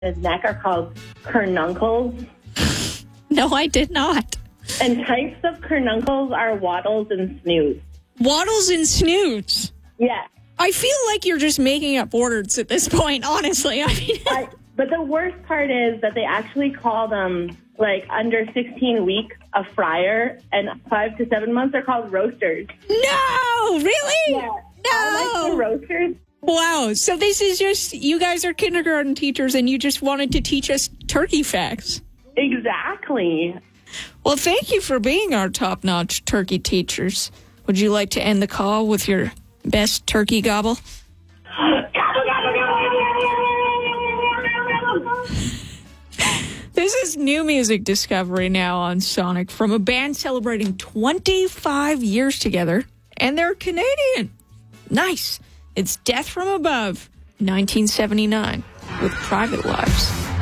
his neck are called carnuncles. No, I did not. And types of carnuncles are wattles and snoots. Wattles and snoots? Yeah. I feel like you're just making up words at this point, honestly. I mean, but the worst part is that they actually call them, like, under 16 weeks, a fryer, and 5 to 7 months are called roasters. No! Really? Yeah. No! Like the roasters. Wow. So this is just, you guys are kindergarten teachers and you just wanted to teach us turkey facts. Exactly. Well, thank you for being our top-notch turkey teachers. Would you like to end the call with your best turkey gobble? This is new music discovery now on Sonic from a band celebrating 25 years together, and they're Canadian. Nice. It's Death from Above, 1979, with Private Lives.